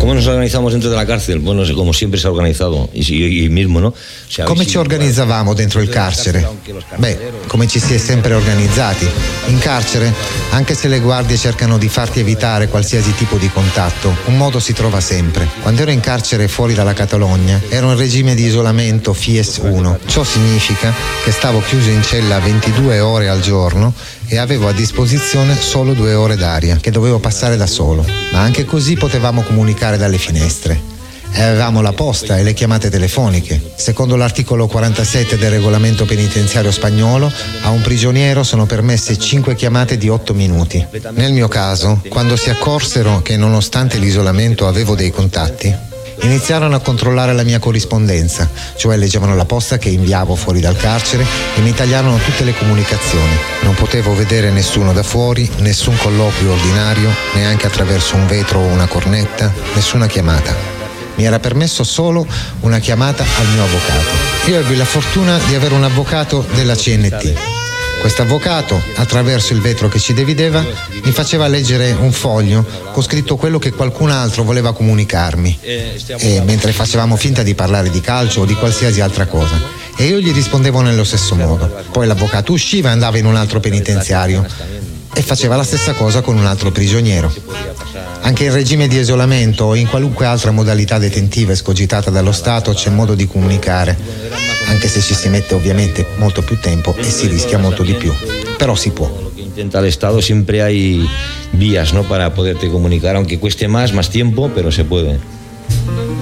¿Cómo nos organizamos dentro de la cárcel? Bueno, como siempre se ha organizzato, y mismo, no? Come ci organizzavamo dentro il carcere? Come ci si è sempre organizzati. In carcere, anche se le guardie cercano di farti evitare qualsiasi tipo di contatto, un modo si trova sempre. Quando ero in carcere fuori dalla Catalogna, ero in regime di isolamento FIES 1. Ciò significa che stavo chiuso in cella 22 ore al giorno e avevo a disposizione solo 2 ore d'aria, che dovevo passare da solo. Ma anche così potevamo comunicare dalle finestre. E avevamo la posta e le chiamate telefoniche. Secondo l'articolo 47 del regolamento penitenziario spagnolo, a un prigioniero sono permesse 5 chiamate di 8 minuti. Nel mio caso, quando si accorsero che nonostante l'isolamento avevo dei contatti, iniziarono a controllare la mia corrispondenza, cioè leggevano la posta che inviavo fuori dal carcere e mi tagliarono tutte le comunicazioni. Non potevo vedere nessuno da fuori, nessun colloquio ordinario, neanche attraverso un vetro o una cornetta, nessuna chiamata. Mi era permesso solo una chiamata al mio avvocato. Io ebbi la fortuna di avere un avvocato della CNT. Questo avvocato, attraverso il vetro che ci divideva, mi faceva leggere un foglio con scritto quello che qualcun altro voleva comunicarmi, e mentre facevamo finta di parlare di calcio o di qualsiasi altra cosa. E io gli rispondevo nello stesso modo. Poi l'avvocato usciva e andava in un altro penitenziario e faceva la stessa cosa con un altro prigioniero. Anche in regime di isolamento o in qualunque altra modalità detentiva escogitata dallo Stato c'è modo di comunicare, anche se ci si mette ovviamente molto più tempo e si rischia molto di più, però si può. Lo que intenta el Estado, siempre hay vías, ¿no?, para poderte comunicar, aunque cueste más tiempo, pero se puede.